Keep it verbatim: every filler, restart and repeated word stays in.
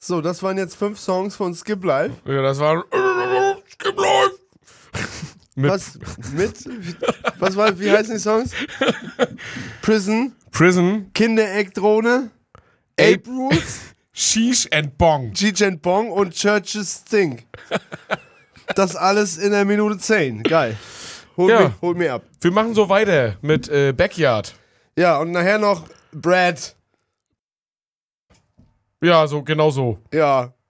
So, das waren jetzt fünf Songs von Skip Life. Ja, das war Skip Life. mit Was mit? Was war, wie heißen die Songs? Prison, Prison, Kindereck-Drohne, Ape Rules, Sheesh and Bong. Cheech and Bong und Churches Stink. Das alles in der Minute zehn. Geil. Hol, Ja. mich, hol mir ab. Wir machen so weiter mit äh, Backyard. Ja, und nachher noch Brad. Ja, so genau so. Ja.